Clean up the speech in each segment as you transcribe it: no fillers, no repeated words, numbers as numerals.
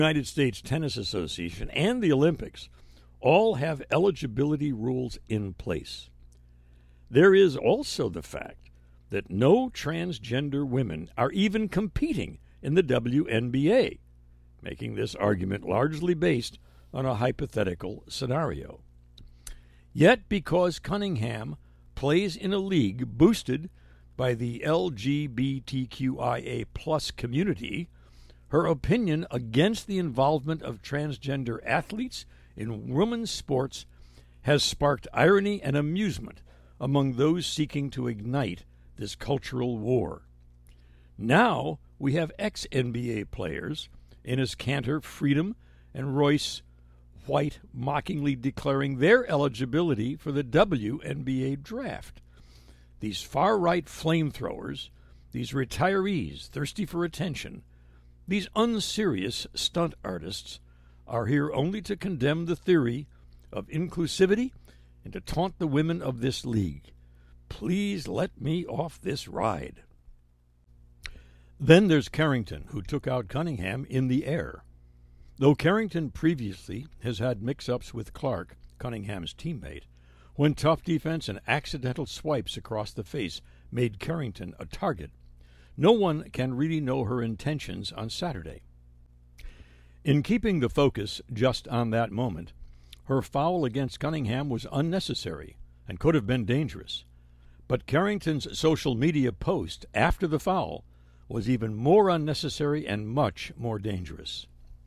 United States Tennis Association and the Olympics all have eligibility rules in place. There is also the fact that no transgender women are even competing in the WNBA, making this argument largely based on a hypothetical scenario. Yet, because Cunningham plays in a league boosted by the LGBTQIA plus community, her opinion against the involvement of transgender athletes in women's sports has sparked irony and amusement among those seeking to ignite this cultural war. Now we have ex-NBA players, Enes Kanter, Freedom, and Royce White, mockingly declaring their eligibility for the WNBA draft. These far-right flamethrowers, these retirees thirsty for attention, these unserious stunt artists are here only to condemn the theory of inclusivity and to taunt the women of this league. Please let me off this ride. Then there's Carrington, who took out Cunningham in the air. Though Carrington previously has had mix-ups with Clark, Cunningham's teammate, when tough defense and accidental swipes across the face made Carrington a target, no one can really know her intentions on Saturday. In keeping the focus just on that moment, her foul against Cunningham was unnecessary and could have been dangerous. But Carrington's social media post after the foul was even more unnecessary and much more dangerous.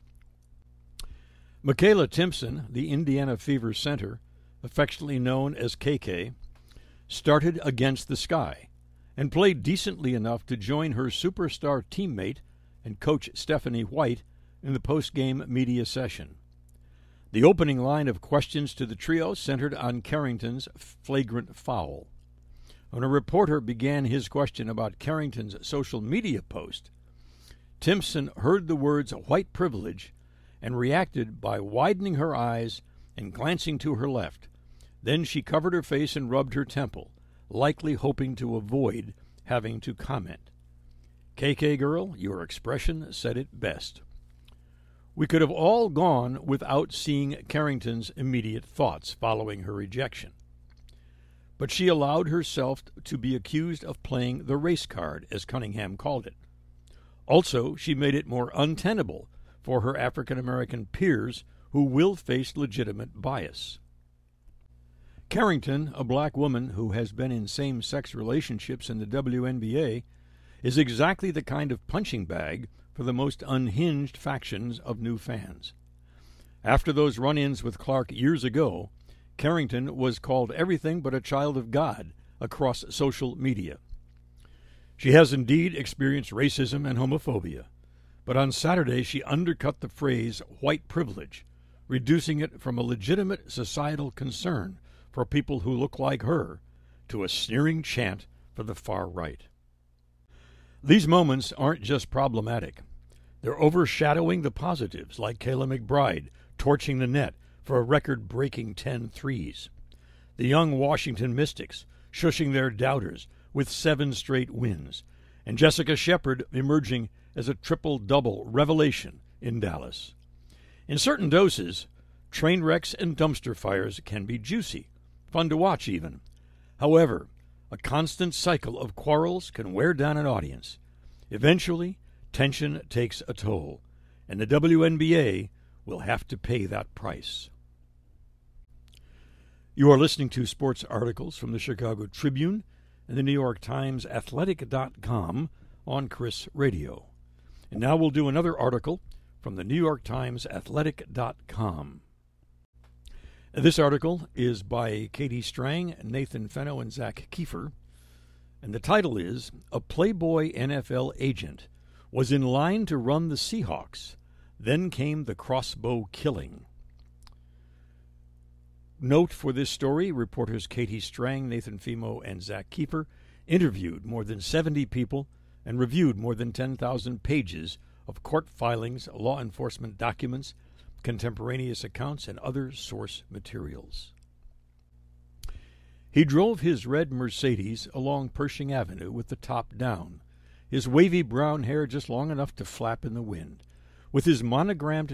Michaela Timpson, the Indiana Fever center, affectionately known as KK, started against the sky and played decently enough to join her superstar teammate and coach Stephanie White in the post-game media session. The opening line of questions to the trio centered on Carrington's flagrant foul. When a reporter began his question about Carrington's social media post, Timpson heard the words white privilege and reacted by widening her eyes and glancing to her left. Then she covered her face and rubbed her temple, likely hoping to avoid having to comment. KK girl, your expression said it best. We could have all gone without seeing Carrington's immediate thoughts following her ejection. But she allowed herself to be accused of playing the race card, as Cunningham called it. Also, she made it more untenable for her African-American peers who will face legitimate bias. Carrington, a black woman who has been in same-sex relationships in the WNBA, is exactly the kind of punching bag for the most unhinged factions of new fans. After those run-ins with Clark years ago, Carrington was called everything but a child of God across social media. She has indeed experienced racism and homophobia, but on Saturday she undercut the phrase white privilege, reducing it from a legitimate societal concern for people who look like her to a sneering chant for the far right. These moments aren't just problematic. They're overshadowing the positives, like Kayla McBride torching the net for a record-breaking 10 threes. The young Washington Mystics shushing their doubters with 7 straight wins, and Jessica Shepard emerging as a triple-double revelation in Dallas. In certain doses, train wrecks and dumpster fires can be juicy, fun to watch even. However, a constant cycle of quarrels can wear down an audience. Eventually, tension takes a toll, and the WNBA will have to pay that price. You are listening to sports articles from the Chicago Tribune and the New York Times Athletic.com on Chris Radio. And now we'll do another article from the New York Times Athletic.com. This article is by Katie Strang, Nathan Fenno, and Zach Kiefer, and the title is, "A Playboy NFL Agent Was in Line to Run the Seahawks, Then Came the Crossbow Killing." Note for this story, reporters Katie Strang, Nathan Fimo, and Zach Kiefer interviewed more than 70 people and reviewed more than 10,000 pages of court filings, law enforcement documents, contemporaneous accounts, and other source materials. He drove his red Mercedes along Pershing Avenue with the top down, his wavy brown hair just long enough to flap in the wind, With his monogrammed